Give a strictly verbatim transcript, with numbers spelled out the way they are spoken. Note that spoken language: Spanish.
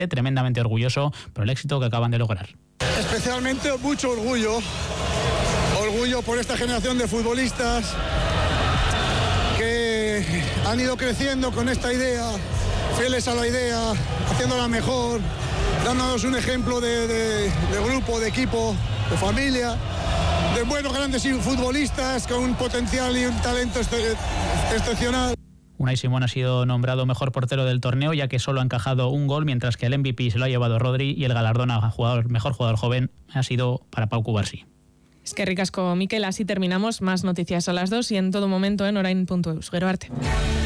tremendamente orgulloso por el éxito que acaban de lograr. Especialmente mucho orgullo, orgullo por esta generación de futbolistas que han ido creciendo con esta idea, fieles a la idea, haciéndola mejor, dándonos un ejemplo de, de, de grupo, de equipo, de familia, de buenos grandes futbolistas con un potencial y un talento este, excepcional. Unai Simón ha sido nombrado mejor portero del torneo, ya que solo ha encajado un gol, mientras que el M V P se lo ha llevado Rodri y el galardón a jugador, mejor jugador joven ha sido para Pau Cubarsí. Es que ricasco, Mikel. Así terminamos. Más noticias a las dos y en todo momento en orain punto eus. Gero arte.